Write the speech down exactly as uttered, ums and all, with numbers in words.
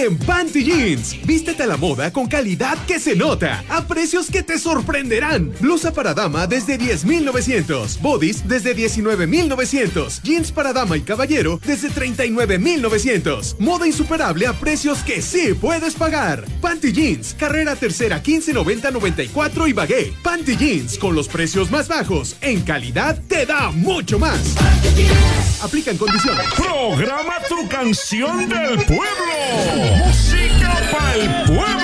en Panty Jeans. Vístete a la moda con calidad que se nota, a precios que te sorprenderán. Blusa para dama desde diez mil novecientos, bodies desde diecinueve mil novecientos, jeans para dama y caballero desde treinta y nueve mil novecientos. Moda insuperable a precios que sí puedes pagar. Panty Jeans, carrera tercera quince noventa noventa y cuatro y Bagué. Panty Jeans, con los precios más bajos, en calidad te da mucho más. Aplican condiciones. Programa tu canción del pueblo. Música para el pueblo.